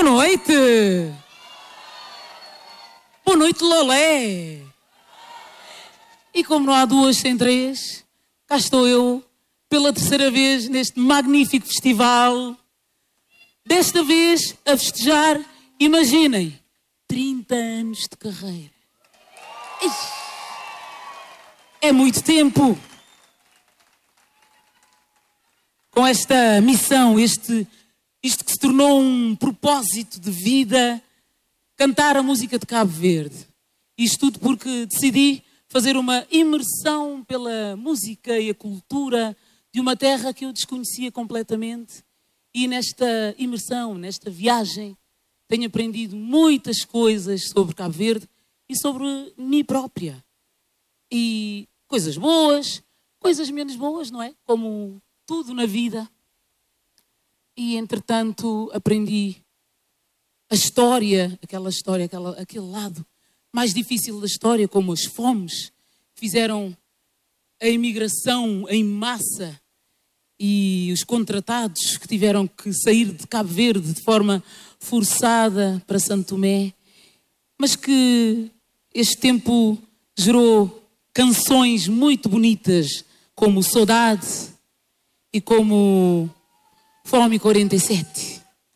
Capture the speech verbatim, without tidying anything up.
Boa noite! Boa noite, Lolé! E como não há duas sem três, cá estou eu, pela terceira vez neste magnífico festival. Desta vez a festejar, imaginem, trinta anos de carreira. É muito tempo. Com esta missão, este, isto que se tornou um propósito de vida, cantar a música de Cabo Verde. Isto tudo porque decidi fazer uma imersão pela música e a cultura de uma terra que eu desconhecia completamente. E nesta imersão, nesta viagem, tenho aprendido muitas coisas sobre Cabo Verde e sobre mim própria. E coisas boas, coisas menos boas, não é? Como tudo na vida. E, entretanto, aprendi a história, aquela história, aquela, aquele lado mais difícil da história, como as fomes que fizeram a imigração em massa e os contratados que tiveram que sair de Cabo Verde de forma forçada para Santo Tomé, mas que este tempo gerou canções muito bonitas, como Saudade e como Fome quarenta e sete.